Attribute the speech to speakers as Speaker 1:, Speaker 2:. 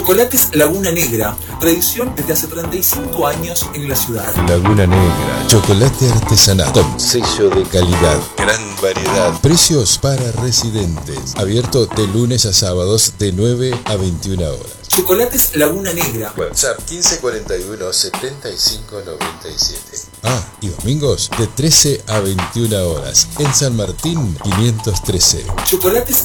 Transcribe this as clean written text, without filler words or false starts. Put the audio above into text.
Speaker 1: Chocolates Laguna Negra, tradición desde hace 35 años en la ciudad.
Speaker 2: Laguna Negra, chocolate artesanal con sello de calidad, gran variedad, precios para residentes, abierto de lunes a sábados de 9 a 21 horas.
Speaker 1: Chocolates Laguna Negra.
Speaker 2: WhatsApp 1541 75 97. Y domingos de 13 a 21 horas en San Martín 513.
Speaker 1: Chocolates